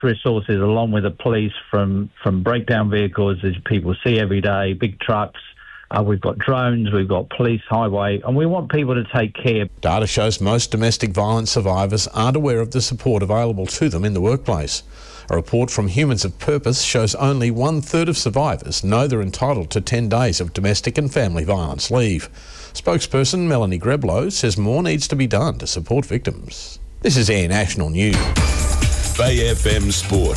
resources along with the police from breakdown vehicles, as people see every day, big trucks. We've got drones, we've got police, highway, and we want people to take care. Data shows most domestic violence survivors aren't aware of the support available to them in the workplace. A report from Humans of Purpose shows only 1/3 of survivors know they're entitled to 10 days of domestic and family violence leave. Spokesperson Melanie Greblow says more needs to be done to support victims. This is Air National News. Bay FM Sport.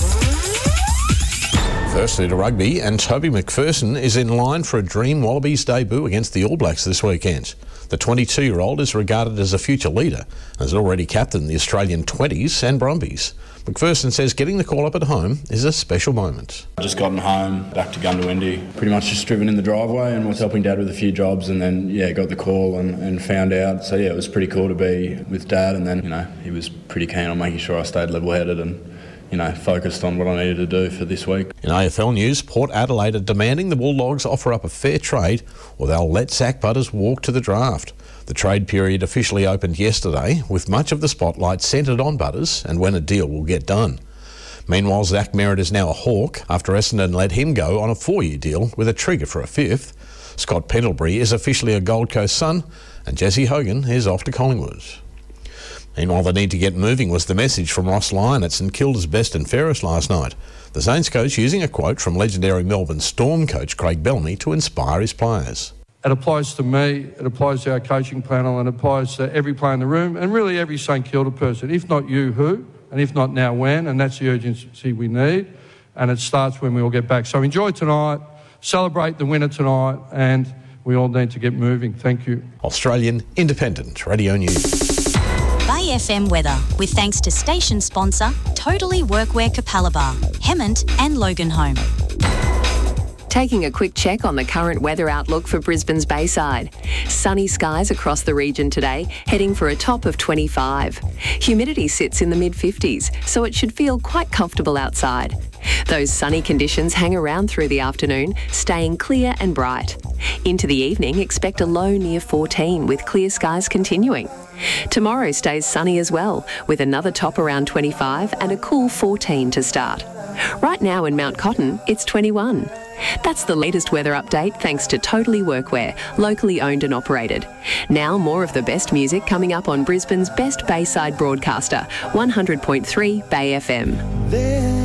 Firstly to rugby, and Toby McPherson is in line for a dream Wallabies debut against the All Blacks this weekend. The 22-year-old is regarded as a future leader and has already captained the Australian 20s and Brumbies. McPherson says getting the call up at home is a special moment. I just gotten home, back to Goondiwindi, pretty much just driven in the driveway and was helping Dad with a few jobs, and then, got the call and found out. So, it was pretty cool to be with Dad, and then, he was pretty keen on making sure I stayed level-headed and focused on what I needed to do for this week. In AFL news, Port Adelaide are demanding the Bulldogs offer up a fair trade or they'll let Zach Butters walk to the draft. The trade period officially opened yesterday, with much of the spotlight centred on Butters and when a deal will get done. Meanwhile, Zach Merritt is now a Hawk after Essendon let him go on a 4-year deal with a trigger for a 5th. Scott Pendlebury is officially a Gold Coast Sun, and Jesse Hogan is off to Collingwood. Meanwhile, the need to get moving was the message from Ross Lyon at St Kilda's best and fairest last night. The Saints coach using a quote from legendary Melbourne Storm coach Craig Bellamy to inspire his players. It applies to me, it applies to our coaching panel, and it applies to every player in the room and really every St Kilda person. If not you, who? And if not now, when? And that's the urgency we need. And it starts when we all get back. So enjoy tonight, celebrate the winner tonight, and we all need to get moving. Thank you. Australian Independent Radio News. Bay FM weather, with thanks to station sponsor Totally Workwear Capalaba, Hemmant and Loganholme. Taking a quick check on the current weather outlook for Brisbane's Bayside. Sunny skies across the region today, heading for a top of 25. Humidity sits in the mid-50s, so it should feel quite comfortable outside. Those sunny conditions hang around through the afternoon, staying clear and bright. Into the evening, expect a low near 14 with clear skies continuing. Tomorrow stays sunny as well, with another top around 25 and a cool 14 to start. Right now in Mount Cotton, it's 21. That's the latest weather update thanks to Totally Workwear, locally owned and operated. Now more of the best music coming up on Brisbane's best Bayside broadcaster, 100.3 Bay FM.